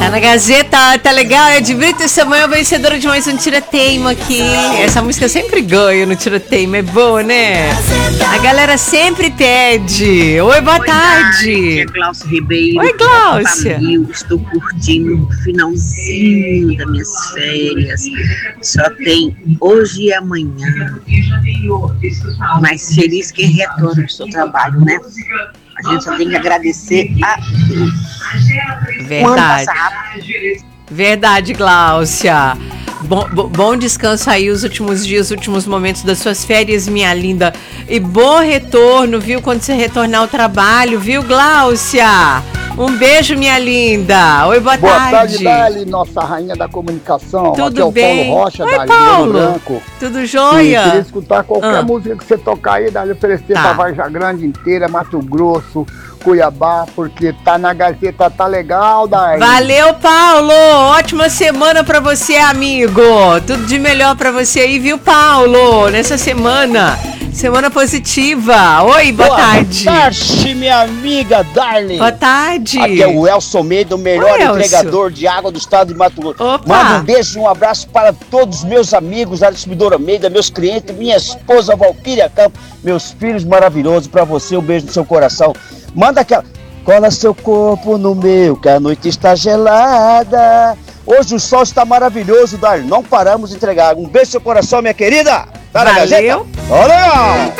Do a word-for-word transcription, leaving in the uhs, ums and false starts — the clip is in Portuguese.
Tá na Gazeta, tá legal. É de Brito Samuel, vencedora de mais um tirateima aqui. Essa música sempre ganha no tirateima, é boa, né? A galera sempre pede. Oi, boa Oi, tarde. É Glaucia Ribeiro. Oi, Glaucia. Família, estou curtindo o finalzinho das minhas férias. Só tem hoje e amanhã. Mas feliz quem retorna ao seu trabalho, né? A gente só tem que agradecer a Deus. Verdade. Verdade, Gláucia. Bom, bom descanso aí os últimos dias, os últimos momentos das suas férias, minha linda. E bom retorno, viu? Quando você retornar ao trabalho, viu, Gláucia? Um beijo, minha linda. Oi, boa, boa tarde. Boa tarde, Dali, nossa rainha da comunicação. Tudo Aqui é o bem? Paulo Rocha, Oi, Dali, Paulo. Branco. Tudo jóia? Sim, queria escutar qualquer ah. música que você tocar aí, Dali, oferecer tá. pra Varja Grande inteira, Mato Grosso, Cuiabá, porque tá na Gazeta, tá legal, Dali. Valeu, Paulo. Ótima semana pra você, amigo. Tudo de melhor pra você aí, viu, Paulo? Nessa semana. Semana positiva. Oi, boa, boa tarde. Boa tarde, minha amiga Darlene. Boa tarde. Aqui é o Elson Meida, o melhor Oi, entregador de água do estado de Mato Grosso. Opa. Manda um beijo e um abraço para todos os meus amigos da distribuidora Meida, meus clientes, minha esposa Valquíria Campos, meus filhos maravilhosos. Para você, um beijo no seu coração. Manda aquela... Cola seu corpo no meu, que a noite está gelada. Hoje o sol está maravilhoso, Darlene. Não paramos de entregar. Um beijo no seu coração, minha querida. Tá na Gazeta? Valeu. Olha!